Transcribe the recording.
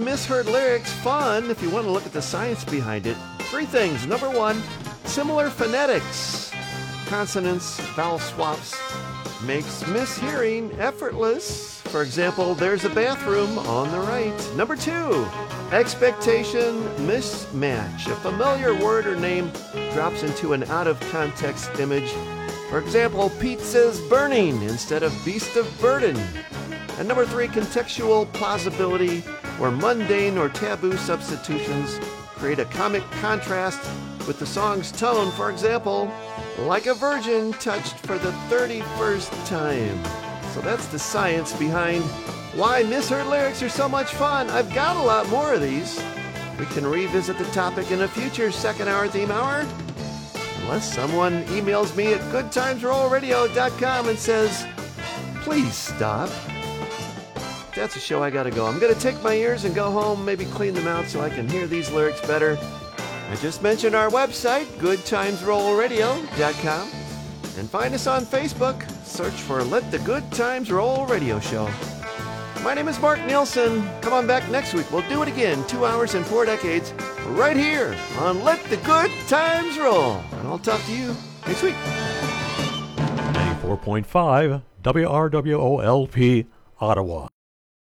misheard lyrics fun if you want to look at the science behind it? 3 things. Number 1, similar phonetics. Consonants, vowel swaps makes mishearing effortless. For example, there's a bathroom on the right. Number 2, expectation mismatch. A familiar word or name drops into an out-of-context image. For example, pizza's burning instead of beast of burden. And number 3, contextual plausibility, where mundane or taboo substitutions create a comic contrast with the song's tone. For example, like a virgin touched for the 31st time. So that's the science behind why misheard lyrics are so much fun. I've got a lot more of these. We can revisit the topic in a future second hour theme hour. Unless someone emails me at goodtimesrollradio.com and says, please stop. That's a show I gotta go. I'm gonna take my ears and go home, maybe clean them out so I can hear these lyrics better. I just mentioned our website, goodtimesrollradio.com. And find us on Facebook. Search for Let the Good Times Roll Radio Show. My name is Mark Nielsen. Come on back next week. We'll do it again, 2 hours and 4 decades, right here on Let the Good Times Roll. And I'll talk to you next week. 94.5 WRWOLP, Ottawa.